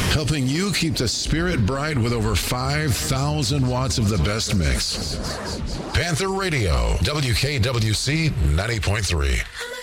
helping you keep the spirit bright with over 5,000 watts of the best mix. Panther Radio, WKWC 90.3.